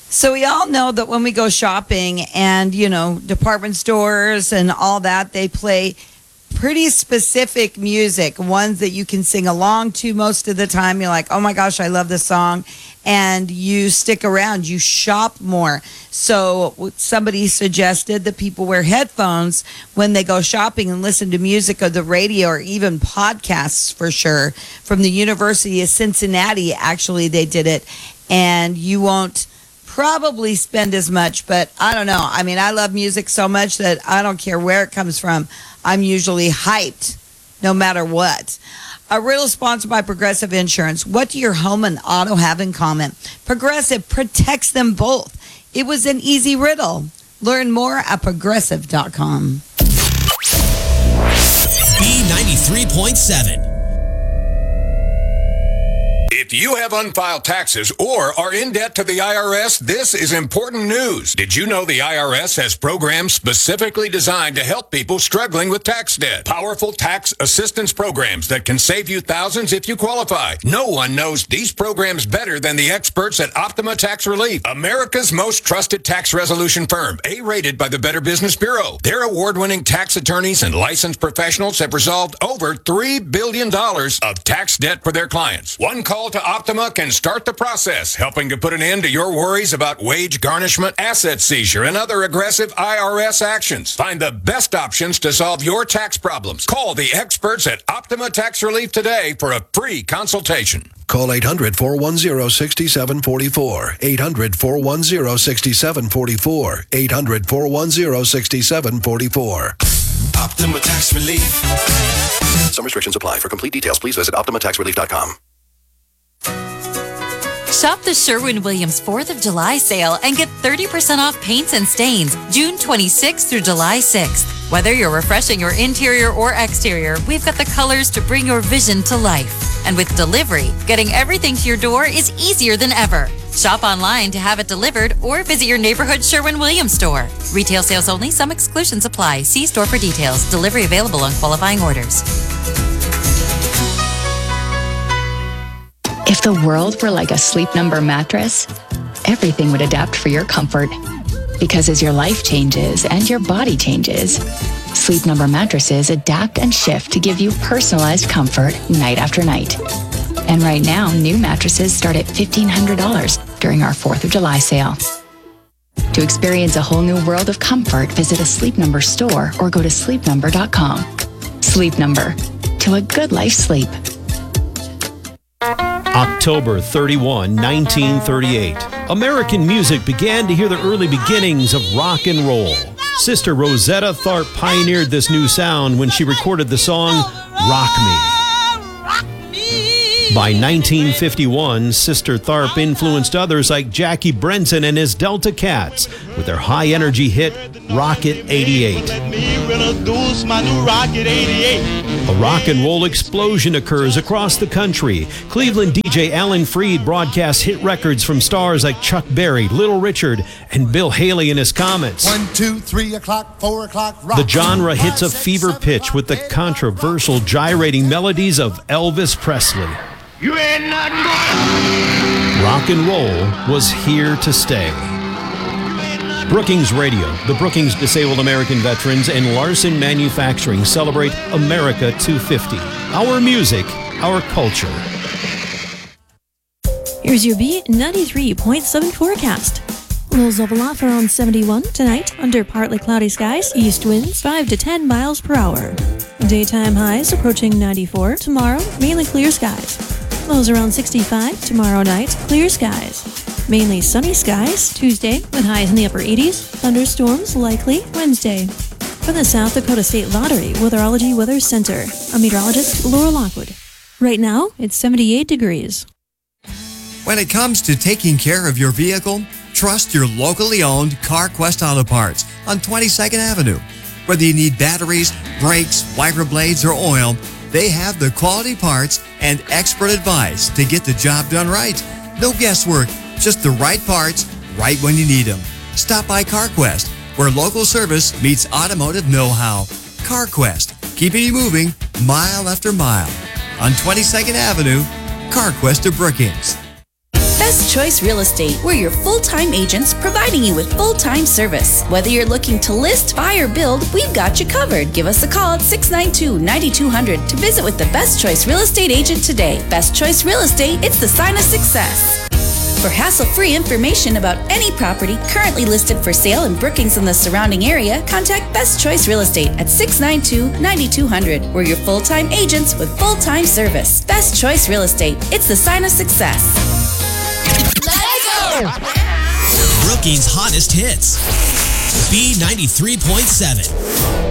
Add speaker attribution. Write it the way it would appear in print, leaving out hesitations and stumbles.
Speaker 1: So we all know that when we go shopping and, department stores and all that, they play pretty specific music, ones that you can sing along to most of the time. You're like, oh my gosh, I love this song. And you stick around, you shop more. So somebody suggested that people wear headphones when they go shopping and listen to music or the radio or even podcasts for sure. From the University of Cincinnati, actually, they did it. And you won't probably spend as much, but I don't know. I mean, I love music so much that I don't care where it comes from. I'm usually hyped no matter what. A riddle sponsored by Progressive Insurance. What do your home and auto have in common? Progressive protects them both. It was an easy riddle. Learn more at progressive.com.
Speaker 2: B93.7.
Speaker 3: If you have unfiled taxes or are in debt to the IRS, this is important news. Did you know the IRS has programs specifically designed to help people struggling with tax debt? Powerful tax assistance programs that can save you thousands if you qualify. No one knows these programs better than the experts at Optima Tax Relief, America's most trusted tax resolution firm, A-rated by the Better Business Bureau. Their award-winning tax attorneys and licensed professionals have resolved over $3 billion of tax debt for their clients. One call to Optima can start the process, helping to put an end to your worries about wage garnishment, asset seizure, and other aggressive IRS actions. Find the best options to solve your tax problems. Call the experts at Optima Tax Relief today for a free consultation.
Speaker 4: Call 800-410-6744. 800-410-6744. 800-410-6744.
Speaker 2: Optima Tax Relief.
Speaker 4: Some restrictions apply. For complete details, please visit OptimaTaxRelief.com.
Speaker 5: Shop the Sherwin-Williams 4th of July sale and get 30% off paints and stains June 26th through July 6th. Whether you're refreshing your interior or exterior, we've got the colors to bring your vision to life. And with delivery, getting everything to your door is easier than ever. Shop online to have it delivered or visit your neighborhood Sherwin-Williams store. Retail sales only. Some exclusions apply. See store for details. Delivery available on qualifying orders.
Speaker 6: If the world were like a Sleep Number mattress, everything would adapt for your comfort. Because as your life changes and your body changes, Sleep Number mattresses adapt and shift to give you personalized comfort night after night. And right now, new mattresses start at $1,500 during our 4th of July sale. To experience a whole new world of comfort, visit a Sleep Number store or go to sleepnumber.com. Sleep Number. To a good life sleep.
Speaker 7: October 31, 1938. American music began to hear the early beginnings of rock and roll. Sister Rosetta Tharpe pioneered this new sound when she recorded the song Rock Me. By 1951, Sister Tharpe influenced others like Jackie Brenton and his Delta Cats with their high-energy hit, Rocket 88. A rock and roll explosion occurs across the country. Cleveland DJ Alan Freed broadcasts hit records from stars like Chuck Berry, Little Richard, and Bill Haley and his Comets.
Speaker 8: 1, 2, 3 o'clock, 4 o'clock, rock.
Speaker 7: The genre hits a fever pitch with the controversial gyrating melodies of Elvis Presley.
Speaker 8: You ain't nothing
Speaker 7: Rock and roll was here to stay. Brookings Radio, the Brookings Disabled American Veterans, and Larson Manufacturing celebrate America 250. Our music, our culture.
Speaker 9: Here's your B93.7 forecast. Lows level off around 71 tonight under partly cloudy skies. East winds 5 to 10 miles per hour. Daytime highs approaching 94. Tomorrow, mainly clear skies. Lows around 65 tomorrow night. Clear skies. Mainly sunny skies Tuesday with highs in the upper 80s. Thunderstorms likely Wednesday. From the South Dakota State Lottery Weatherology Weather Center, I'm meteorologist Laura Lockwood. Right now, it's 78 degrees.
Speaker 10: When it comes to taking care of your vehicle, trust your locally owned CarQuest Auto Parts on 22nd Avenue. Whether you need batteries, brakes, wiper blades, or oil, they have the quality parts and expert advice to get the job done right. No guesswork, just the right parts, right when you need them. Stop by CarQuest, where local service meets automotive know-how. CarQuest, keeping you moving mile after mile. On 22nd Avenue, CarQuest of Brookings.
Speaker 2: Best Choice Real Estate. We're your full-time agents providing you with full-time service. Whether you're looking to list, buy, or build, we've got you covered. Give us a call at 692-9200 to visit with the Best Choice Real Estate agent today. Best Choice Real Estate, it's the sign of success. For hassle-free information about any property currently listed for sale in Brookings and the surrounding area, contact Best Choice Real Estate at 692-9200. We're your full-time agents with full-time service. Best Choice Real Estate. It's the sign of success.
Speaker 11: Let's go! Brookings' hottest hits. B93.7.